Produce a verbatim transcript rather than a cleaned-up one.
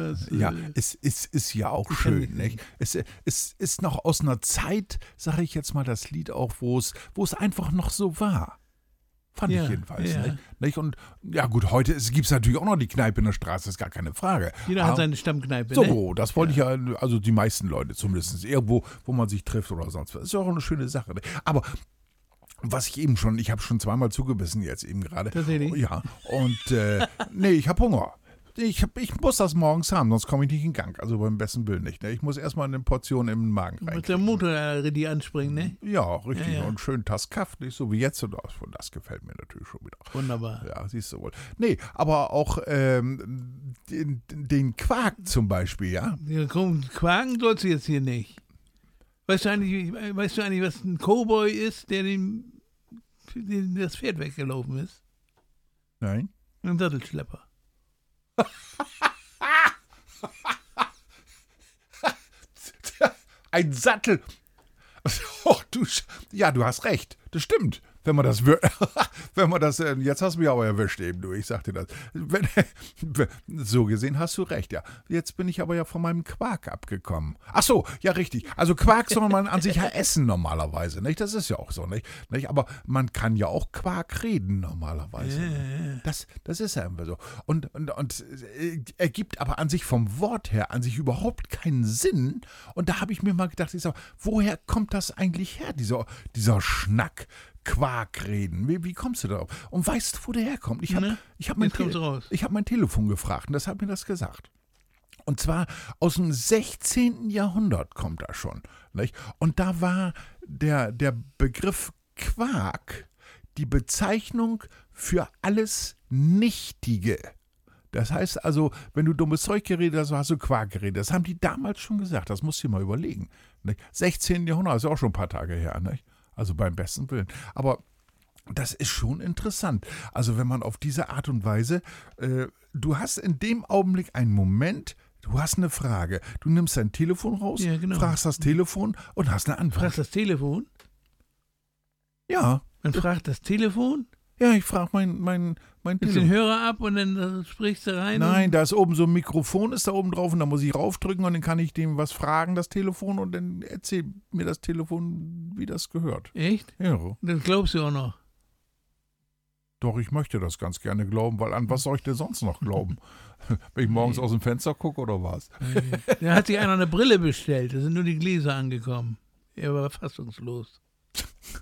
Das, Ja, äh, es, es ist ja auch ich kann schön, nicht nicht? Es, es ist noch aus einer Zeit, sage ich jetzt mal, das Lied auch, wo es, wo es einfach noch so war. Fand Ja, ich jedenfalls, ja. nicht? nicht? Und ja gut, heute gibt es natürlich auch noch die Kneipe in der Straße, ist gar keine Frage. Jeder hat Aber- seine Stammkneipe, So, ne? das wollte ich ja, also die meisten Leute zumindest, irgendwo, wo man sich trifft oder sonst was. Ist ja auch eine schöne Sache. Ne? Aber was ich eben schon, ich habe schon zweimal zugebissen jetzt eben gerade. Tatsächlich? Ja, und äh, nee, ich habe Hunger. Ich, hab, ich muss das morgens haben, sonst komme ich nicht in Gang. Also beim besten Willen nicht. Ne? Ich muss erstmal eine Portion im Magen Du musst rein. der Motor da richtig anspringen, ne? Ja, richtig. Ja, ja. Und schön Tass Kaff, nicht so wie jetzt. Und das, das gefällt mir natürlich schon wieder. Wunderbar. Ja, siehst du wohl. Nee, aber auch ähm, den, den Quark zum Beispiel, ja. Ja, komm, quaken sollst du jetzt hier nicht. Weißt du eigentlich, weißt du eigentlich, was ein Cowboy ist, der dem, für den das Pferd weggelaufen ist? Nein. Ein Sattelschlepper. Ein Sattel. Oh, du, Sch- ja, du hast recht. Das stimmt. Wenn man das, wür- wenn man das, äh, jetzt hast du mich aber erwischt eben, du, ich sag dir das. Wenn, so gesehen hast du recht, ja. Jetzt bin ich aber ja von meinem Quark abgekommen. Ach so, ja, richtig. Also Quark soll man an sich ja essen normalerweise, nicht? Das ist ja auch so, nicht? nicht? Aber man kann ja auch Quark reden normalerweise. Ja, Das, das ist ja immer so. Und, und, und äh, ergibt aber an sich vom Wort her an sich überhaupt keinen Sinn. Und da habe ich mir mal gedacht, ich sag, woher kommt das eigentlich her, dieser, dieser Schnack? Quark reden. Wie, wie kommst du darauf? Und weißt du, wo der herkommt? Ich habe Ne? ich hab mein, Jetzt kommt's Te- raus. ich hab mein Telefon gefragt und das hat mir das gesagt. Und zwar aus dem sechzehnten. Jahrhundert kommt das schon. Nicht? Und da war der, der Begriff Quark die Bezeichnung für alles Nichtige. Das heißt also, wenn du dummes Zeug geredet hast, hast du Quark geredet. Das haben die damals schon gesagt. Das musst du dir mal überlegen. Nicht? sechzehnten. Jahrhundert, ist ja auch schon ein paar Tage her. Nicht? Also beim besten Willen. Aber das ist schon interessant. Also wenn man auf diese Art und Weise, äh, du hast in dem Augenblick einen Moment, du hast eine Frage. Du nimmst dein Telefon raus, Ja, genau. fragst das Telefon und hast eine Antwort. Fragst das Telefon? Ja, Man fragt das Telefon, ja, ich frage mein, mein, mein nimmst den Telefon. Hörer ab und dann äh, sprichst du rein. Nein, da ist oben so ein Mikrofon, ist da oben drauf und da muss ich raufdrücken und dann kann ich dem was fragen, das Telefon, und dann erzählt mir das Telefon, wie das gehört. Und, echt? Ja, Das glaubst du auch noch. doch, ich möchte das ganz gerne glauben, weil an was soll ich denn sonst noch glauben? Wenn ich morgens aus dem Fenster gucke oder was? Da hat sich einer eine Brille bestellt, da sind nur die Gläser angekommen. Er war fassungslos.